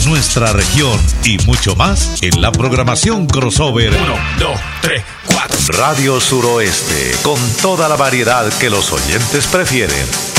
nuestra región y mucho más en la programación crossover 1, 2, 3, 4. Radio Suroeste, con toda la variedad que los oyentes prefieren.